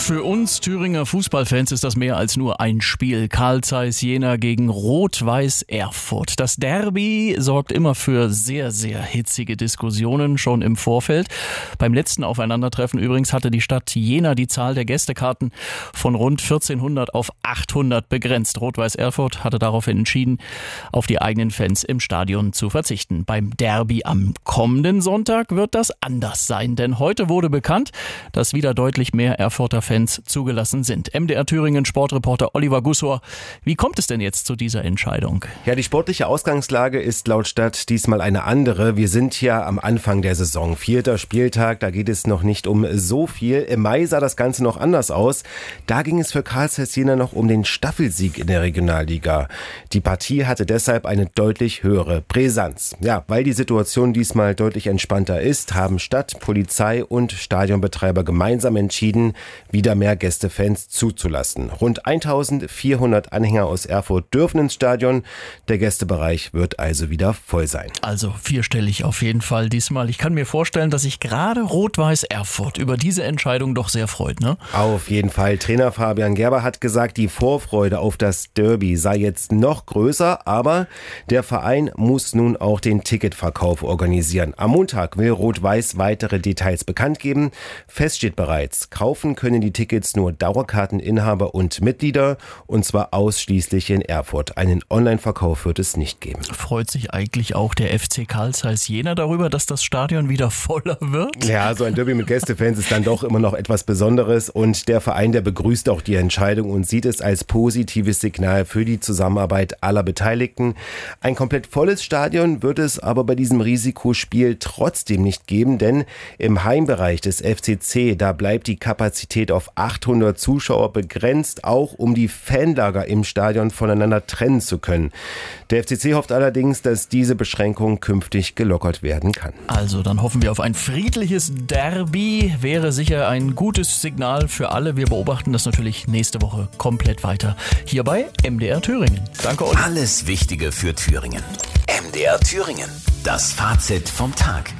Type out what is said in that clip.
Für uns Thüringer Fußballfans ist das mehr als nur ein Spiel. Carl Zeiss Jena gegen Rot-Weiß Erfurt. Das Derby sorgt immer für sehr, sehr hitzige Diskussionen schon im Vorfeld. Beim letzten Aufeinandertreffen übrigens hatte die Stadt Jena die Zahl der Gästekarten von rund 1400 auf 800 begrenzt. Rot-Weiß Erfurt hatte daraufhin entschieden, auf die eigenen Fans im Stadion zu verzichten. Beim Derby am kommenden Sonntag wird das anders sein, denn heute wurde bekannt, dass wieder deutlich mehr Erfurter Fans zugelassen sind. MDR Thüringen Sportreporter Oliver Gussor, wie kommt es denn jetzt zu dieser Entscheidung? Ja, die sportliche Ausgangslage ist laut Stadt diesmal eine andere. Wir sind ja am Anfang der Saison. 4. Spieltag, da geht es noch nicht um so viel. Im Mai sah das Ganze noch anders aus. Da ging es für Carl Zeiss Jena noch um den Staffelsieg in der Regionalliga. Die Partie hatte deshalb eine deutlich höhere Brisanz. Ja, weil die Situation diesmal deutlich entspannter ist, haben Stadt, Polizei und Stadionbetreiber gemeinsam entschieden, wieder mehr Gästefans zuzulassen. Rund 1400 Anhänger aus Erfurt dürfen ins Stadion. Der Gästebereich wird also wieder voll sein. Also vierstellig auf jeden Fall diesmal. Ich kann mir vorstellen, dass sich gerade Rot-Weiß Erfurt über diese Entscheidung doch sehr freut, ne? Auf jeden Fall. Trainer Fabian Gerber hat gesagt, die Vorfreude auf das Derby sei jetzt noch größer, aber der Verein muss nun auch den Ticketverkauf organisieren. Am Montag will Rot-Weiß weitere Details bekannt geben. Fest steht bereits, kaufen können die Tickets nur Dauerkarteninhaber und Mitglieder, und zwar ausschließlich in Erfurt. Einen Online-Verkauf wird es nicht geben. Freut sich eigentlich auch der FC Carl Zeiss Jena darüber, dass das Stadion wieder voller wird? Ja, so ein Derby mit Gästefans ist dann doch immer noch etwas Besonderes, und der Verein, der begrüßt auch die Entscheidung und sieht es als positives Signal für die Zusammenarbeit aller Beteiligten. Ein komplett volles Stadion wird es aber bei diesem Risikospiel trotzdem nicht geben, denn im Heimbereich des FCC, da bleibt die Kapazität auf 800 Zuschauer begrenzt, auch um die Fanlager im Stadion voneinander trennen zu können. Der FCC hofft allerdings, dass diese Beschränkung künftig gelockert werden kann. Also dann hoffen wir auf ein friedliches Derby. Wäre sicher ein gutes Signal für alle. Wir beobachten das natürlich nächste Woche komplett weiter. Hier bei MDR Thüringen. Danke, Olli. Alles Wichtige für Thüringen. MDR Thüringen. Das Fazit vom Tag.